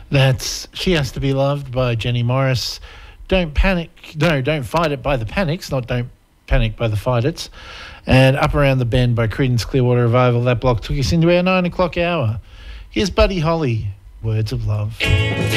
That's She Has to Be Loved by Jenny Morris. Don't Panic. No, Don't Fight It by the Panics, not Don't Panic by the Fight It's. And Up Around the Bend by Creedence Clearwater Revival. That block took us into our 9 o'clock hour. Here's Buddy Holly, Words of Love.